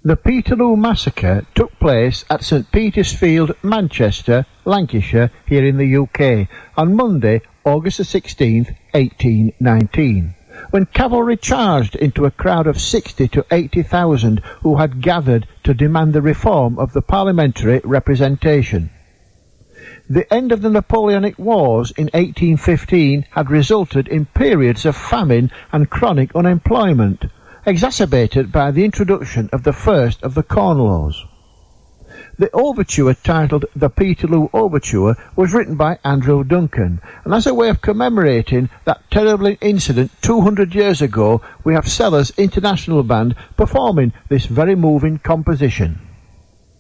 The Peterloo Massacre took place at St Peter's Field, Manchester, Lancashire, here in the UK, on Monday, August 16, 1819, when cavalry charged into a crowd of 60 to 80,000 who had gathered to demand the reform of the parliamentary representation. The end of the Napoleonic Wars in 1815 had resulted in periods of famine and chronic unemployment, exacerbated by the introduction of the first of the Corn Laws. The overture, titled The Peterloo Overture, was written by Andrew Duncan, and as a way of commemorating that terrible incident 200 years ago, we have Sellers International Band performing this very moving composition.